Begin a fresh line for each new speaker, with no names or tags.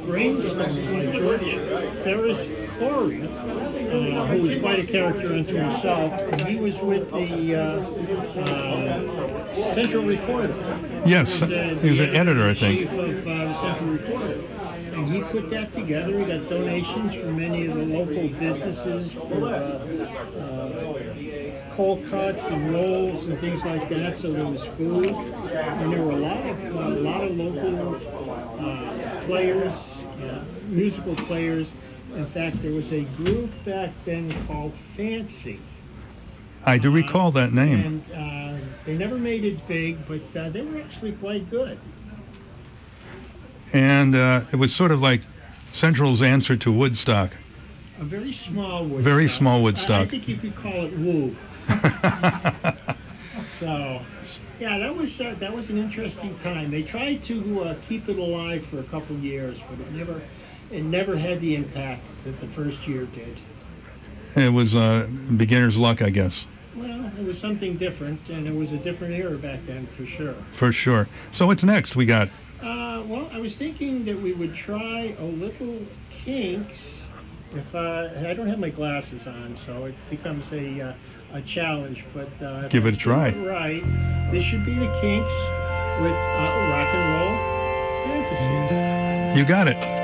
brainstormed by George Ferris Corey, who was quite a character unto himself. And he was with the Central Recorder.
Yes, he was an editor, I think.
Chief of the Central Recorder. And he put that together. He got donations from many of the local businesses for cold cuts and rolls and things like that. So there was food, and there were a lot of local players, musical players. In fact, there was a group back then called Fancy.
I do recall that name.
And they never made it big, but they were actually quite good.
And it was sort of like Central's answer to Woodstock.
A very small Woodstock.
Very small Woodstock.
I think you could call it Woo. So, yeah, that was an interesting time. They tried to keep it alive for a couple years, but it never had the impact that the first year did.
It was beginner's luck, I guess.
Well, it was something different, and it was a different era back then, for sure.
For sure. So what's next? We got...
Well, I was thinking that we would try a little Kinks. If I don't have my glasses on, so it becomes a challenge. But
give it a try.
Right, this should be the Kinks with rock and roll fantasy.
You got it.